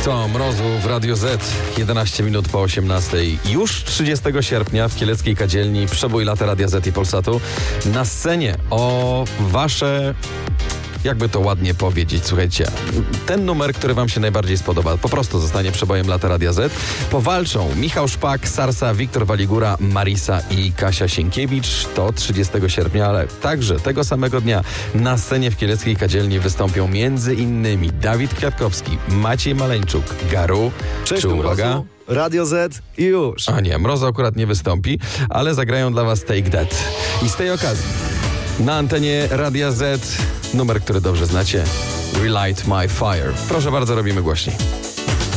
Mroczko Mrozu w Radiu Z. 11 minut po 18. Już 30 sierpnia w Kieleckiej Kadzielni przebój lata Radia Z i Polsatu. Na scenie o wasze... Jakby to ładnie powiedzieć, słuchajcie, ten numer, który wam się najbardziej spodoba, po prostu zostanie przebojem lata Radia Z. Powalczą Michał Szpak, Sarsa, Wiktor Waligura, Marisa i Kasia Sienkiewicz. To 30 sierpnia, ale także tego samego dnia na scenie w Kieleckiej Kadzielni wystąpią m.in. Dawid Kwiatkowski, Maciej Maleńczuk, Garu. Cześć, czy uwaga? Radio Z i już. A nie, Mrozo akurat nie wystąpi, ale zagrają dla was Take That. I z tej okazji na antenie Radia Z numer, który dobrze znacie, Relight My Fire. Proszę bardzo, robimy głośniej.